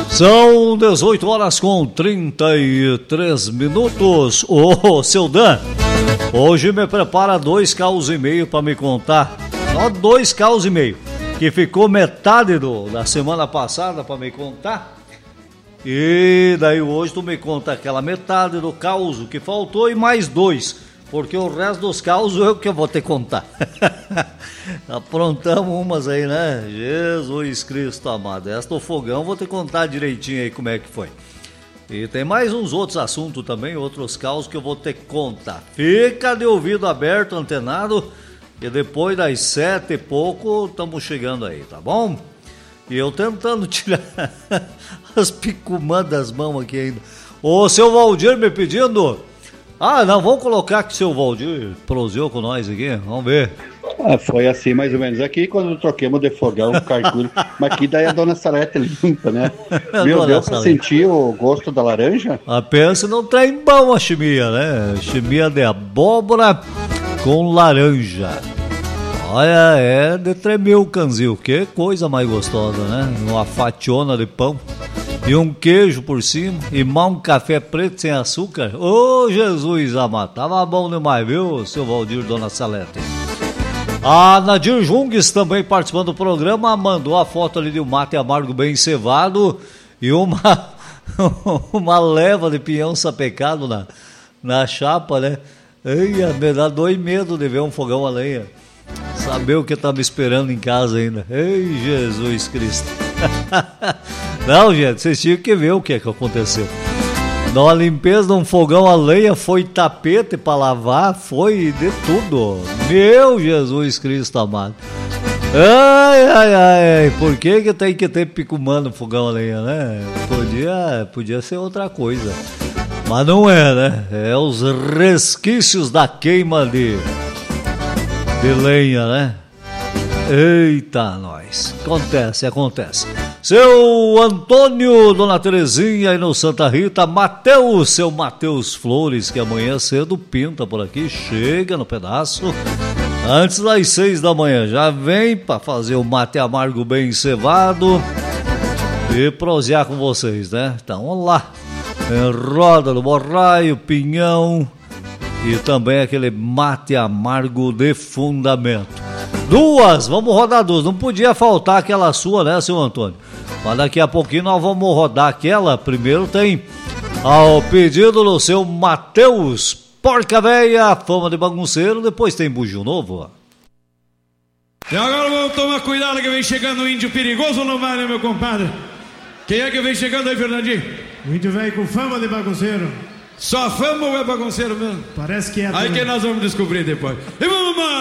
São 18 horas com 33 minutos. Ô, seu Dan, hoje me prepara 2 caos e meio para me contar. Só 2 caos e meio, que ficou metade da semana passada para me contar. E daí hoje tu me conta aquela metade do caos que faltou e mais 2, porque o resto dos causos eu que vou te contar. Aprontamos umas aí, né? Jesus Cristo amado. Essa do fogão vou te contar direitinho aí como é que foi. E tem mais uns outros assuntos também, outros causos que eu vou te contar. Fica de ouvido aberto, antenado, e depois das 7 e pouco estamos chegando aí, tá bom? E eu tentando tirar as picumãs das mãos aqui ainda. Ô, seu Valdir me pedindo... Ah, não, vamos colocar que o seu Valdir proseou com nós aqui, vamos ver. Foi assim mais ou menos aqui quando troquemos de fogão, carcuro. Mas aqui daí a dona Salete limpa, né? Meu Deus, pra sentir o gosto da laranja? Pensa não tem bom a chimia, né? Chimia de abóbora com laranja. Olha, é de tremer o canzil, que coisa mais gostosa, né? Uma fationa de pão e um queijo por cima e mais um café preto sem açúcar. Ô, Jesus amado, tava bom demais, viu, seu Valdir, dona Salete? A Nadir Jungues também participando do programa, mandou a foto ali de um mate amargo bem cevado e uma leva de pinhão sapecado na chapa, né? Eia, me dá dois medo de ver um fogão a lenha. Saber o que tá me esperando em casa ainda. Ei, Jesus Cristo. Não, gente, vocês tinham que ver o que é que aconteceu. Na limpeza de um fogão a lenha foi tapete para lavar, foi de tudo. Meu Jesus Cristo amado. Ai, por que tem que ter picumã no fogão a lenha, né? Podia ser outra coisa. Mas não é, né? É os resquícios da queima de lenha, né? Eita, nós. Acontece. Seu Antônio, dona Terezinha aí no Santa Rita, seu Matheus Flores, que amanhã cedo pinta por aqui, chega no pedaço, antes das 6 da manhã, já vem pra fazer o mate amargo bem cevado e prosear com vocês, né? Então, vamos lá, roda do borraio, pinhão e também aquele mate amargo de fundamento. Vamos rodar 2, não podia faltar aquela sua, né, seu Antônio? Mas daqui a pouquinho nós vamos rodar aquela. Primeiro tem ao pedido do seu Matheus Porca Véia, fama de bagunceiro. Depois tem Bugio Novo. E agora vamos tomar cuidado que vem chegando um índio perigoso no vale, meu compadre. Quem é que vem chegando aí, Fernandinho? O índio velho com fama de bagunceiro. Só fama ou é bagunceiro mesmo? Parece que é. Aí que nós vamos descobrir depois. E vamos lá!